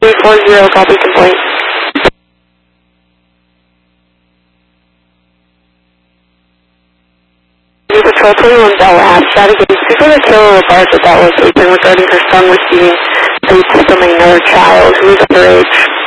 340, copy complaint. New Patrol 21 Bell Ave, Strategy. Speak with a killer regards at that location regarding her son receiving food from another child who is underage.